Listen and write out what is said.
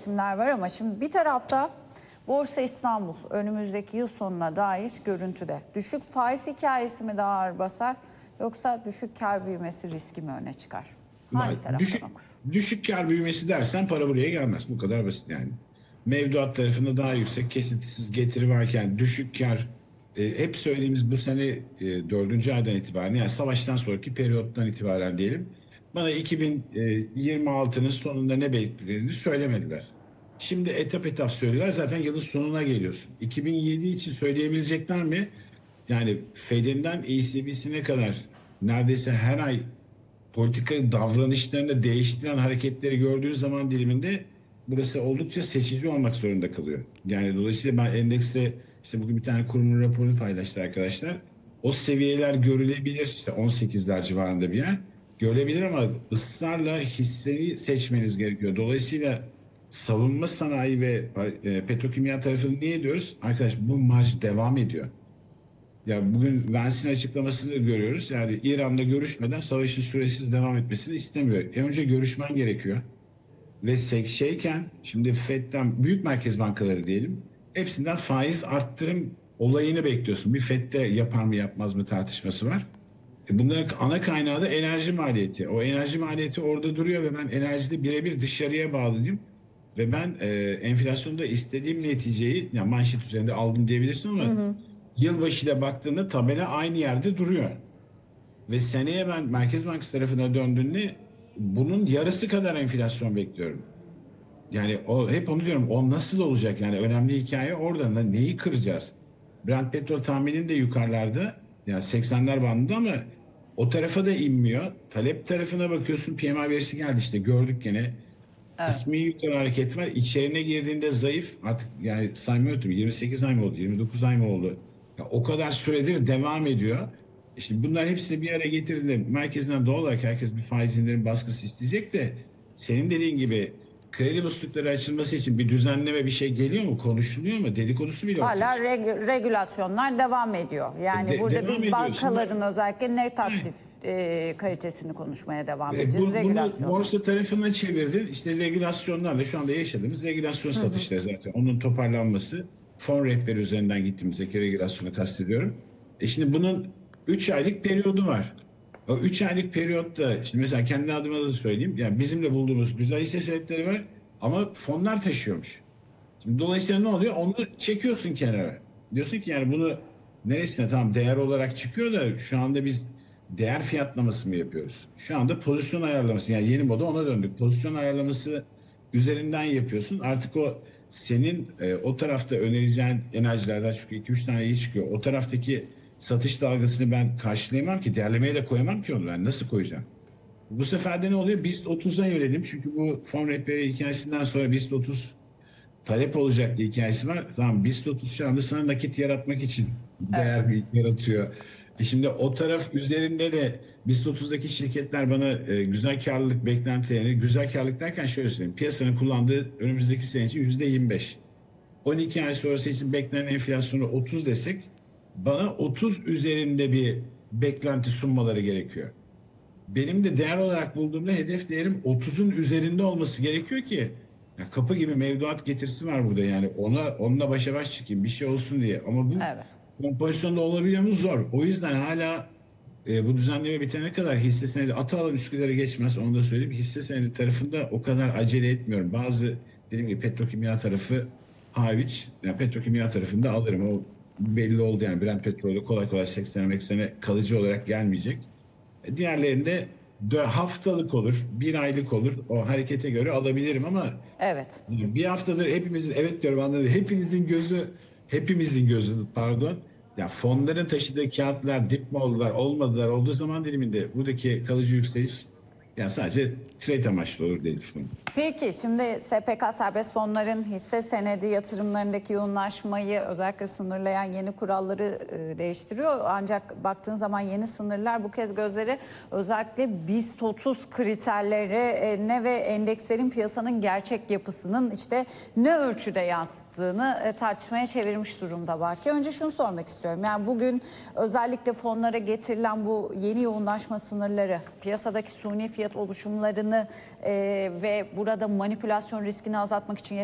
isimler var ama şimdi bir tarafta Borsa İstanbul önümüzdeki yıl sonuna dair görüntüde. Düşük faiz hikayesi mi daha ağır basar yoksa düşük kar büyümesi riski mi öne çıkar? Hangi taraftan okur? Düşük kar büyümesi dersen para buraya gelmez. Bu kadar basit yani. Mevduat tarafında daha yüksek kesintisiz getiri varken düşük kar hep söylediğimiz bu sene 4. aydan itibaren yani savaştan sonraki periyottan itibaren diyelim. Bana 2026'nın sonunda ne beklediğini söylemediler. Şimdi etap etap söylüyorlar. Zaten yılın sonuna geliyorsun. 2007 için söyleyebilecekler mi? Yani Fed'inden ECB'sine kadar neredeyse her ay politika davranışlarını değiştiren hareketleri gördüğün zaman diliminde burası oldukça seçici olmak zorunda kalıyor. Yani dolayısıyla ben endekste işte bugün bir tane kurumun raporunu paylaştı arkadaşlar. O seviyeler görülebilir. İşte 18'ler civarında bir yer. Görülebilir ama ısrarla hisseyi seçmeniz gerekiyor. Dolayısıyla savunma sanayi ve petrokimya tarafını niye diyoruz? Arkadaş bu marj devam ediyor. Ya bugün Vance'in açıklamasını görüyoruz. Yani İran'da görüşmeden savaşın süresiz devam etmesini istemiyor. Önce görüşmen gerekiyor. Ve şeyken şimdi FED'den büyük merkez bankaları diyelim. Hepsinden faiz arttırım olayını bekliyorsun. Bir FED'de yapar mı yapmaz mı tartışması var. Bunların ana kaynağı da enerji maliyeti. O enerji maliyeti orada duruyor ve ben enerjide birebir dışarıya bağlıyım. Ve ben enflasyonda istediğim neticeyi yani manşet üzerinde aldım diyebilirsin ama yılbaşıyla baktığında tabela aynı yerde duruyor. Ve seneye ben Merkez Bankası tarafına döndüğünde bunun yarısı kadar enflasyon bekliyorum. Yani o hep onu diyorum. O nasıl olacak? Yani önemli hikaye orada. Neyi kıracağız? Brent petrol tahminin de yukarılarda. Yani 80'ler bandında ama o tarafa da inmiyor. Talep tarafına bakıyorsun. PMI verisi geldi işte. Gördük gene. Evet. Kısmi yukarı hareket var. İçerine girdiğinde zayıf. Artık yani saymıyordum. 28 ay mı oldu? 29 ay mı oldu? Ya o kadar süredir devam ediyor. Şimdi bunlar hepsini bir araya getirdiğinde merkezinden doğal olarak herkes bir faiz indirim baskısı isteyecek de senin dediğin gibi kredi muslukları açılması için bir düzenleme bir şey geliyor mu? Konuşuluyor mu? Dedikodusu bile ortaya Hala çıkıyor. regülasyonlar devam ediyor. Yani burada Devam biz ediyor. bankaların Şimdi, özellikle net evet. aktif kalitesini konuşmaya devam Bunu edeceğiz. Regülasyonlar. borsa tarafına çevirdin. İşte regülasyonlarla şu anda yaşadığımız regülasyon satışları zaten. Onun toparlanması fon rehberi üzerinden gittiğimizdeki regülasyonu kastediyorum. Şimdi bunun 3 aylık periyodu var. O 3 aylık periyotta şimdi mesela kendi adıma da söyleyeyim. Yani bizim de bulduğumuz güzel hisse senetleri var ama fonlar taşıyormuş. Şimdi dolayısıyla ne oluyor? Onu çekiyorsun kenara. Diyorsun ki yani bunu neresine tamam değer olarak çıkıyor da şu anda biz değer fiyatlaması mı yapıyoruz? Şu anda pozisyon ayarlaması yani yeni moda ona döndük. Pozisyon ayarlaması üzerinden yapıyorsun. Artık o senin o tarafta önereceğin enerjilerden çünkü 2-3 tane iyi çıkıyor. O taraftaki satış dalgasını ben karşılayamam ki değerlemeye de koyamam ki onu ben nasıl koyacağım? Bu sefer de ne oluyor? BIST 30'dan yöneledim. Çünkü bu fon rehberi hikayesinden sonra BIST 30 talep olacak diye hikayesi var. Tamam BIST 30 şu anda sana nakit yaratmak için Evet. değer yaratıyor. Şimdi o taraf üzerinde de BIST 30'daki şirketler bana güzel karlılık beklentilerini, güzel karlılık derken şöyle söyleyeyim. Piyasanın kullandığı önümüzdeki sene için %25. 12 ay sonrası için beklenen enflasyonu 30 desek bana 30 üzerinde bir beklenti sunmaları gerekiyor. Benim de değer olarak bulduğumda hedef değerim 30'un üzerinde olması gerekiyor ki ya kapı gibi mevduat getirisi var burada yani onunla başa baş çıkayım bir şey olsun diye ama bu Evet. kompozisyonda olabiliyor mu zor. O yüzden hala bu düzenleme bitene kadar hisse senedi Atalan Üsküdar'a geçmez onu da söyleyeyim. Hisse senedi tarafında o kadar acele etmiyorum. Bazı dediğim gibi petrokimya tarafı hariç yani petrokimya tarafında alırım. O belli oldu yani Brent petrolü kolay kolay 80'e kalıcı olarak gelmeyecek. Diğerlerinde haftalık olur, bir aylık olur. O harekete göre alabilirim ama Evet. bir haftadır hepimizin evet diyorum anladım. Hepimizin gözü pardon. Ya fonların taşıdığı kağıtlar dip mi oldular, olmadılar olduğu zaman diliminde buradaki kalıcı yükseliş yani sadece trade amaçlı olur diye düşünüyorum. Peki şimdi SPK serbest fonların hisse senedi yatırımlarındaki yoğunlaşmayı özellikle sınırlayan yeni kuralları değiştiriyor. Ancak baktığın zaman yeni sınırlar bu kez gözleri özellikle BIST 30 kriterlerine ve endekslerin piyasanın gerçek yapısının işte ne ölçüde yansıttığını tartışmaya çevirmiş durumda Baki. Önce şunu sormak istiyorum. Yani bugün özellikle fonlara getirilen bu yeni yoğunlaşma sınırları piyasadaki suni fiyat oluşumlarını ve burada manipülasyon riskini azaltmak için